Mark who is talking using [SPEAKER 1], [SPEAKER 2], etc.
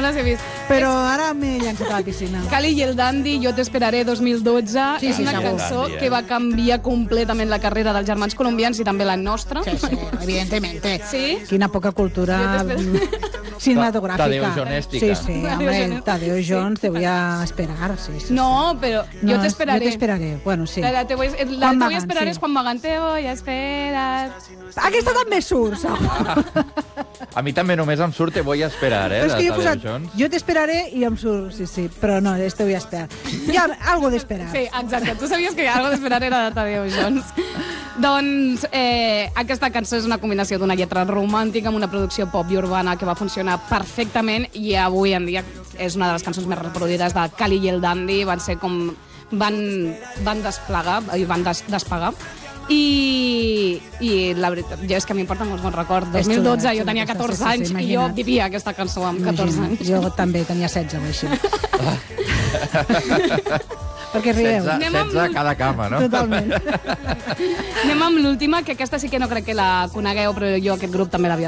[SPEAKER 1] les he vist.
[SPEAKER 2] Però ara m'he llançat a la piscina.
[SPEAKER 1] Cali i el Dandy, Jo t'esperaré, 2012.
[SPEAKER 2] Sí,
[SPEAKER 1] és una
[SPEAKER 2] segur.
[SPEAKER 1] cançó
[SPEAKER 3] Dandy,
[SPEAKER 1] que va canviar completament la carrera dels germans colombians i també la nostra.
[SPEAKER 2] Sí, sí, evidentemente.
[SPEAKER 1] Sí?
[SPEAKER 2] Quina poca cultura cinematográfica.
[SPEAKER 3] Tadeo Jonestica.
[SPEAKER 2] Sí, sí, hombre, Tadeo Jones te voy a esperar. Sí, sí,
[SPEAKER 1] No, però
[SPEAKER 2] No,
[SPEAKER 1] Jo t'esperaré.
[SPEAKER 2] Jo t'esperaré, bueno, sí.
[SPEAKER 1] La de Te voy a
[SPEAKER 2] Magan,
[SPEAKER 1] esperar
[SPEAKER 2] sí.
[SPEAKER 1] és quan Magan te voy a esperar.
[SPEAKER 2] Aquesta també surt, segur.
[SPEAKER 3] A mi també només em surt Te voy a esperar,
[SPEAKER 2] Però és que
[SPEAKER 3] de
[SPEAKER 2] jo he
[SPEAKER 3] Tadeo
[SPEAKER 2] posat
[SPEAKER 3] Jones.
[SPEAKER 2] Jo t'esperaré i em surt, sí, però no, te voy a esperar. Hi ha algo d'esperar.
[SPEAKER 1] Sí, exacte. Tu sabies que algo d'esperar era de Tadeo Jones. Doncs aquesta cançó és una combinació d'una lletra romàntica amb una producció pop i urbana que va funcionar perfectament i avui en dia és una de les cançons més reproduïdes de Cali i el Dandy. Van ser com... van desplegar i van despegar. I la veritat, és que m'importa molts bons records. 2012 jo tenia 14 anys i jo vivia aquesta cançó amb 14 anys.
[SPEAKER 2] Jo també tenia 16 o així. Perquè rieu.
[SPEAKER 3] 16 a cada cama, no?
[SPEAKER 2] Totalment.
[SPEAKER 1] Anem amb l'última, que aquesta sí que no crec que la conegueu, però jo aquest grup també l'havia